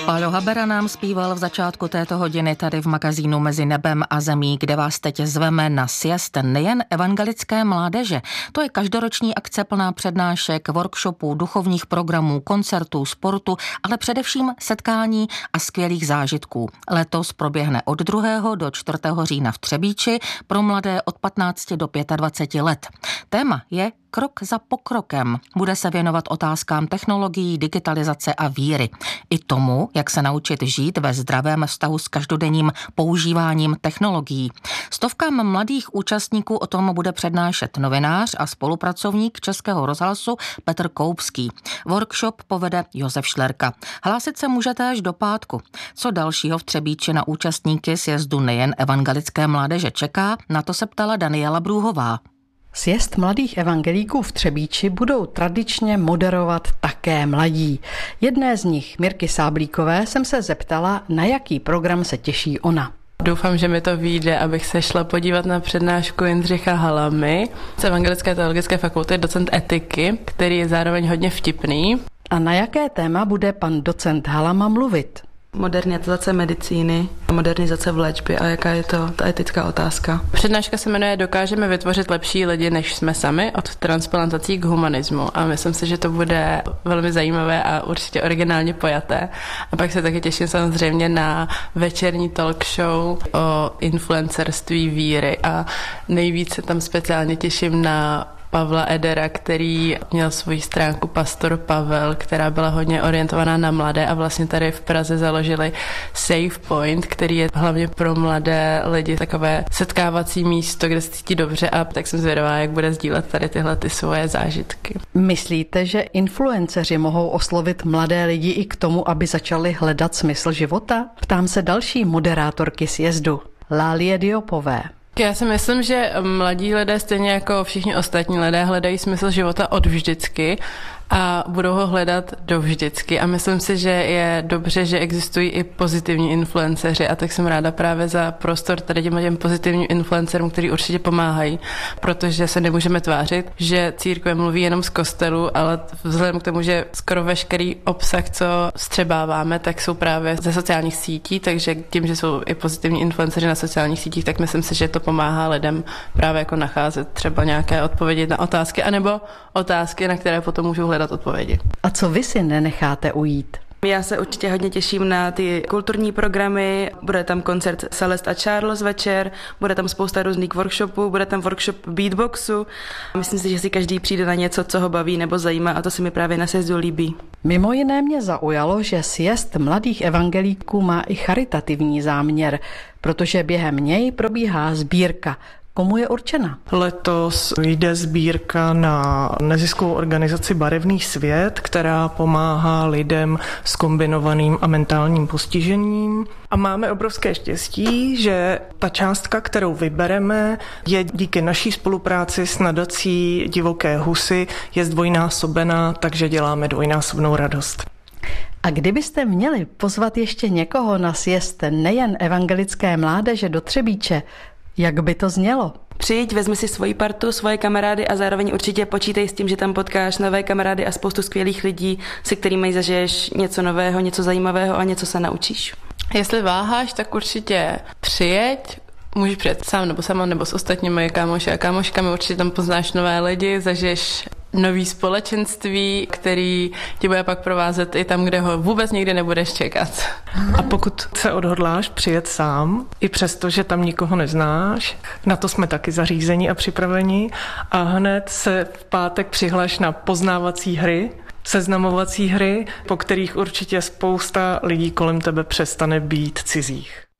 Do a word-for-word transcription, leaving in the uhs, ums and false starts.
Pálo Habera nám zpíval v začátku této hodiny tady v magazínu Mezi nebem a zemí, kde vás teď zveme na siest nejen evangelické mládeže. To je každoroční akce plná přednášek, workshopů, duchovních programů, koncertů, sportu, ale především setkání a skvělých zážitků. Letos proběhne od druhého do čtvrtého října v Třebíči pro mladé od patnácti do dvaceti pěti let. Téma je Krok za pokrokem. Bude se věnovat otázkám technologií, digitalizace a víry. I tomu, jak se naučit žít ve zdravém vztahu s každodenním používáním technologií. Stovkám mladých účastníků o tom bude přednášet novinář a spolupracovník Českého rozhlasu Petr Koupský. Workshop povede Josef Šlerka. Hlásit se můžete až do pátku. Co dalšího v Třebíči na účastníky sjezdu nejen evangelické mládeže čeká, na to se ptala Daniela Brůhová. Sjezd mladých evangelíků v Třebíči budou tradičně moderovat také mladí. Jedné z nich, Mirky Sáblíkové, jsem se zeptala, na jaký program se těší ona. Doufám, že mi to vyjde, abych se šla podívat na přednášku Jindřicha Halamy z Evangelické teologické fakulty, docent etiky, který je zároveň hodně vtipný. A na jaké téma bude pan docent Halama mluvit? Modernizace medicíny, modernizace v léčbě a jaká je to ta etická otázka. Přednáška se jmenuje Dokážeme vytvořit lepší lidi, než jsme sami, od transplantací k humanismu. A myslím si, že to bude velmi zajímavé a určitě originálně pojaté. A pak se taky těším samozřejmě na večerní talk show o influencerství víry a nejvíce tam speciálně těším na Pavla Edera, který měl svoji stránku Pastor Pavel, která byla hodně orientovaná na mladé a vlastně tady v Praze založili Safe Point, který je hlavně pro mladé lidi takové setkávací místo, kde se cítí dobře a tak jsem zvědavá, jak bude sdílet tady tyhle ty svoje zážitky. Myslíte, že influenceři mohou oslovit mladé lidi i k tomu, aby začali hledat smysl života? Ptám se další moderátorky sjezdu, Lálie Diopové. Já si myslím, že mladí lidé, stejně jako všichni ostatní lidé, hledají smysl života od vždycky a budou ho hledat dovždycky. A myslím si, že je dobře, že existují i pozitivní influenceři a tak jsem ráda právě za prostor tady těm, těm pozitivním influencerům, kteří určitě pomáhají, protože se nemůžeme tvářit, že církve mluví jenom z kostelu, ale vzhledem k tomu, že skoro veškerý obsah, co střebáváme, tak jsou právě ze sociálních sítí, takže tím, že jsou i pozitivní influenceři na sociálních sítích, tak myslím si, že to pomáhá lidem právě jako nacházet třeba nějaké odpovědi na otázky, anebo otázky, na které potom můžou hledat odpovědi. A co vy si nenecháte ujít? Já se určitě hodně těším na ty kulturní programy, bude tam koncert Celest a Charles večer, bude tam spousta různých workshopů, bude tam workshop beatboxu. Myslím si, že si každý přijde na něco, co ho baví nebo zajímá a to se mi právě na sjezdu líbí. Mimo jiné mě zaujalo, že sjezd mladých evangelíků má i charitativní záměr, protože během něj probíhá sbírka. Komu je určena? Letos jde sbírka na neziskovou organizaci Barevný svět, která pomáhá lidem s kombinovaným a mentálním postižením. A máme obrovské štěstí, že ta částka, kterou vybereme, je díky naší spolupráci s nadací Divoké husy, je zdvojnásobená, takže děláme dvojnásobnou radost. A kdybyste měli pozvat ještě někoho na sjezd nejen evangelické mládeže do Třebíče, jak by to znělo? Přijď, vezmi si svoji partu, svoje kamarády a zároveň určitě počítej s tím, že tam potkáš nové kamarády a spoustu skvělých lidí, se kterými zažiješ něco nového, něco zajímavého a něco se naučíš. Jestli váháš, tak určitě přijeď. Můžeš přijet sám nebo sama nebo s ostatními kámoši a kámoškami, určitě tam poznáš nové lidi, zažiješ nový společenství, který ti bude pak provázet i tam, kde ho vůbec nikdy nebudeš čekat. A pokud se odhodláš přijet sám, i přesto, že tam nikoho neznáš, na to jsme taky zařízení a připraveni a hned se v pátek přihlaš na poznávací hry, seznamovací hry, po kterých určitě spousta lidí kolem tebe přestane být cizích.